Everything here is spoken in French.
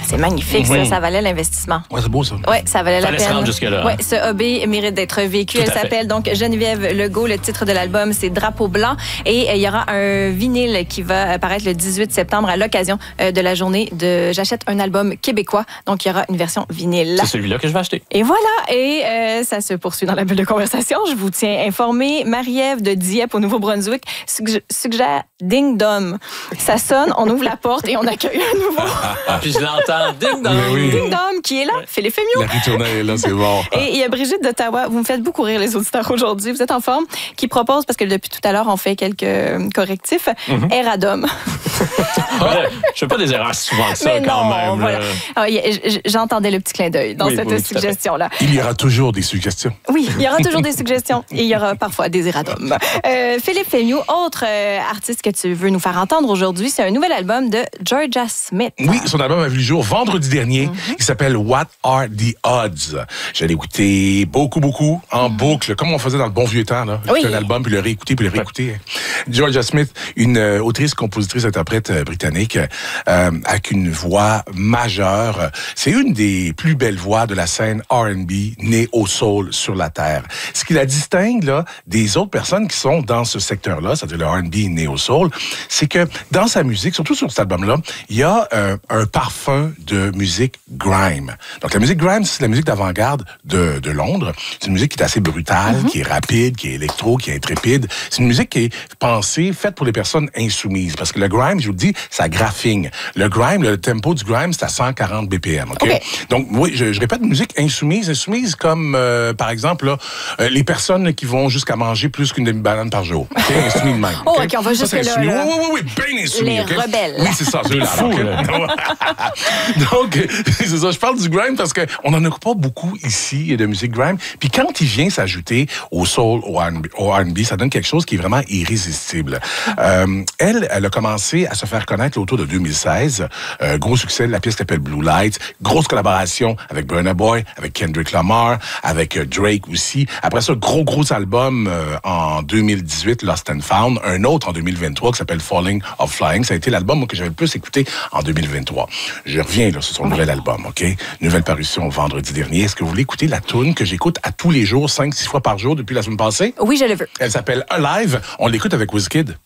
C'est magnifique, ça valait l'investissement. Ouais, c'est beau, ça. Oui, ça valait la Fallait se peine. rendre jusque-là. Oui, ce hobby mérite d'être vécu. Elle s'appelle donc Geneviève Legault. Le titre de l'album, c'est Drapeau blanc. Et il y aura un vinyle qui va apparaître le 18 septembre à l'occasion de la journée de J'achète un album québécois. Donc, il y aura une version vinyle. C'est celui-là que je vais acheter. Et voilà. Et ça se poursuit dans la bulle de conversation. Je vous tiens informé. Marie-Ève de Dieppe au Nouveau-Brunswick suggère Ding Dong. Ça sonne, on ouvre la porte et on accueille un nouveau. Puis je l'entends. Ding dong. Oui. Ding Dong qui est là. Philippe Fémiot. La ritournelle est là, c'est bon. Et il y a Brigitte d'Ottawa. Vous me faites beaucoup rire, les auditeurs, aujourd'hui. Vous êtes en forme. Qui propose, parce que depuis tout à l'heure, on fait quelques correctifs, Eradom. Je fais pas des erreurs si souvent que ça, Mais quand non, même. voilà. J'entendais le petit clin d'œil dans cette suggestion-là. Il y aura toujours des suggestions. Oui, il y aura toujours des suggestions et il y aura parfois des erratums. Philippe Fémiot, autre artiste que tu veux nous faire entendre aujourd'hui, c'est un nouvel album de Georgia Smith. Oui, son album a vu le jour vendredi dernier. Il s'appelle What Are the Odds? Je l'ai écouté beaucoup, en boucle, comme on faisait dans le bon vieux temps. Là. Oui. Un album, puis le réécouter, puis le réécouter. Georgia Smith, une autrice, compositrice, interprète britannique, avec une voix majeure. C'est une des plus belles voix de la scène R&B née au soul sur la Terre. Ce qui la distingue là, des autres personnes qui sont dans ce secteur-là, c'est-à-dire le R&B né au soul, c'est que dans sa musique, surtout sur cet album-là, il y a un parfum de musique grime. Donc la musique grime, c'est la musique d'avant-garde de Londres. C'est une musique qui est assez brutale, qui est rapide, qui est électro, qui est intrépide. C'est une musique qui est pensée, faite pour les personnes insoumises. Parce que le grime, je vous le dis, ça graffine. Le grime, le tempo du grime, c'est à 140 BPM. Okay? Donc oui, je répète, musique insoumise comme par exemple là, les personnes qui vont jusqu'à manger plus qu'une demi-banane par jour. Okay? Insoumis de même. Oh, OK, on va jusque là. Oui, bien insoumis. Les rebelles. Oui, c'est ça, ceux-là. Donc, c'est ça, je parle du grime parce qu'on n'en a pas beaucoup ici de musique grime. Puis quand il vient s'ajouter au soul, au R&B, ça donne quelque chose qui est vraiment irrésistible. Elle a commencé à se faire connaître autour de 2016. Gros succès, la pièce s'appelle Blue Lights. Grosse collaboration avec Burna Boy, avec Kendrick Lamar, avec Drake aussi. Après ça, gros album en 2018, Lost and Found. Un autre en 2023 qui s'appelle Falling of Flying. Ça a été l'album que j'avais le plus écouté en 2023. Je reviens là sur son nouvel album, OK? Nouvelle parution vendredi dernier. Est-ce que vous voulez écouter la toune que j'écoute à tous les jours, 5-6 fois par jour depuis la semaine passée? Oui, je le veux. Elle s'appelle Alive. On l'écoute avec Wizkid.